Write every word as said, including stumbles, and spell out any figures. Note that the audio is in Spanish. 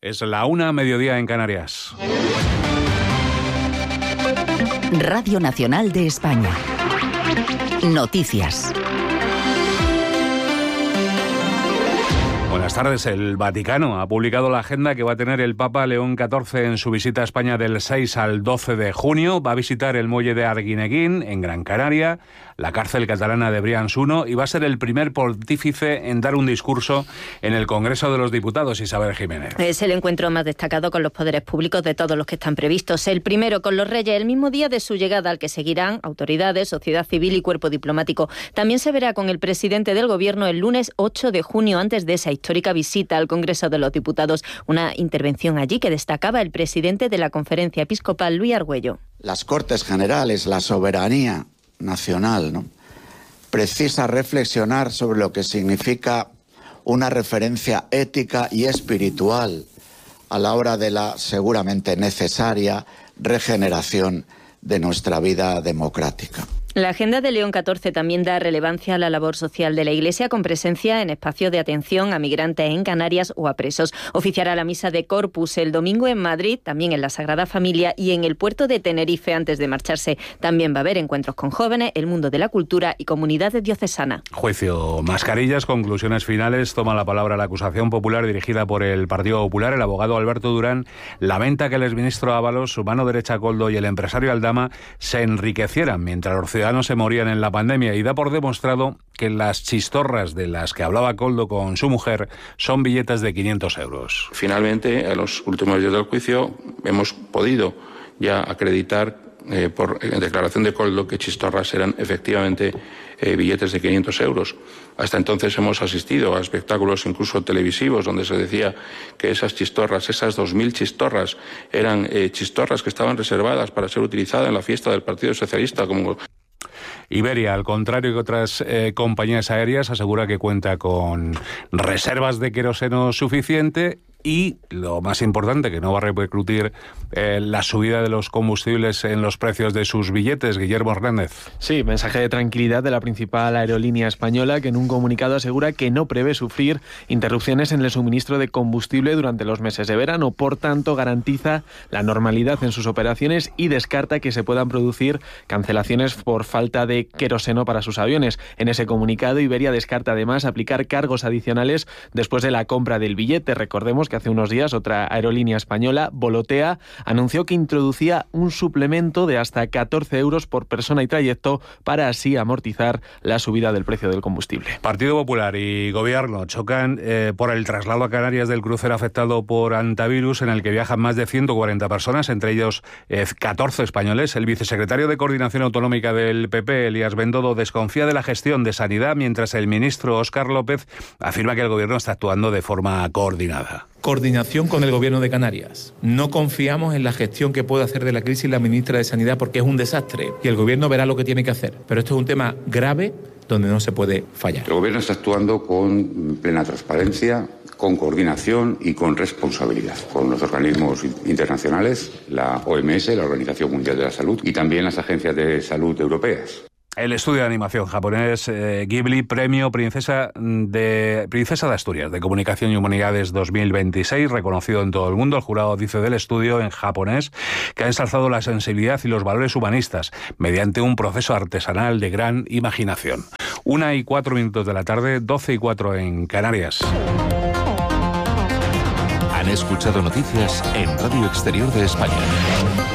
Es la una, mediodía en Canarias. Radio Nacional de España. Noticias. Buenas tardes. El Vaticano ha publicado la agenda que va a tener el Papa León catorce en su visita a España del seis al doce de junio. Va a visitar el muelle de Arguineguín, en Gran Canaria, la cárcel catalana de Brians uno, y va a ser el primer pontífice en dar un discurso en el Congreso de los Diputados. Isabel Jiménez. Es el encuentro más destacado con los poderes públicos de todos los que están previstos. El primero con los reyes, el mismo día de su llegada, al que seguirán autoridades, sociedad civil y cuerpo diplomático. También se verá con el presidente del Gobierno el lunes ocho de junio, antes de esa histórica visita al Congreso de los Diputados. Una intervención allí que destacaba el presidente de la Conferencia Episcopal, Luis Argüello. Las Cortes Generales, la soberanía nacional, ¿no?, precisa reflexionar sobre lo que significa una referencia ética y espiritual a la hora de la seguramente necesaria regeneración de nuestra vida democrática. La agenda de León catorce también da relevancia a la labor social de la Iglesia, con presencia en espacios de atención a migrantes en Canarias o a presos. Oficiará la misa de Corpus el domingo en Madrid, también en la Sagrada Familia y en el puerto de Tenerife antes de marcharse. También va a haber encuentros con jóvenes, el mundo de la cultura y comunidades diocesanas. Juicio Mascarillas, conclusiones finales. Toma la palabra la acusación popular dirigida por el Partido Popular. El abogado Alberto Durán lamenta que el exministro Ábalos, su mano derecha Koldo y el empresario Aldama se enriquecieran mientras los ciudadanos se morían en la pandemia, y da por demostrado que las chistorras de las que hablaba Koldo con su mujer son billetes de quinientos euros. Finalmente, en los últimos días del juicio, hemos podido ya acreditar eh, por en declaración de Koldo que chistorras eran efectivamente eh, billetes de quinientos euros. Hasta entonces hemos asistido a espectáculos incluso televisivos donde se decía que esas chistorras, esas dos mil chistorras, eran eh, chistorras que estaban reservadas para ser utilizadas en la fiesta del Partido Socialista como... Iberia, al contrario que otras eh, compañías aéreas, asegura que cuenta con reservas de queroseno suficiente y, lo más importante, que no va a repercutir eh, la subida de los combustibles en los precios de sus billetes. Guillermo Hernández. Sí, mensaje de tranquilidad de la principal aerolínea española, que en un comunicado asegura que no prevé sufrir interrupciones en el suministro de combustible durante los meses de verano. Por tanto, garantiza la normalidad en sus operaciones y descarta que se puedan producir cancelaciones por falta de queroseno para sus aviones. En ese comunicado, Iberia descarta además aplicar cargos adicionales después de la compra del billete. Recordemos que hace unos días otra aerolínea española, Volotea, anunció que introducía un suplemento de hasta catorce euros por persona y trayecto para así amortizar la subida del precio del combustible. Partido Popular y Gobierno chocan eh, por el traslado a Canarias del crucero afectado por hantavirus, en el que viajan más de ciento cuarenta personas, entre ellos eh, catorce españoles. El vicesecretario de Coordinación Autonómica del P P, Elías Bendodo, desconfía de la gestión de Sanidad, mientras el ministro Óscar López afirma que el Gobierno está actuando de forma coordinada. Coordinación con el Gobierno de Canarias. No confiamos en la gestión que puede hacer de la crisis la ministra de Sanidad, porque es un desastre y el Gobierno verá lo que tiene que hacer. Pero esto es un tema grave donde no se puede fallar. El Gobierno está actuando con plena transparencia, con coordinación y con responsabilidad con los organismos internacionales, la O M S, la Organización Mundial de la Salud, y también las agencias de salud europeas. El estudio de animación japonés eh, Ghibli, premio Princesa de Princesa de Asturias de Comunicación y Humanidades dos mil veintiséis, reconocido en todo el mundo. El jurado dice del estudio en japonés que ha ensalzado la sensibilidad y los valores humanistas mediante un proceso artesanal de gran imaginación. Una y cuatro minutos de la tarde, doce y cuatro en Canarias. Han escuchado noticias en Radio Exterior de España.